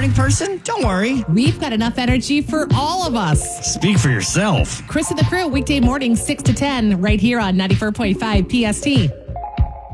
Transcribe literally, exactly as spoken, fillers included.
morning person? Don't worry. We've got enough energy for all of us. Speak for yourself. Chris and the Crew, weekday morning, six to ten, right here on ninety-four point five P S T.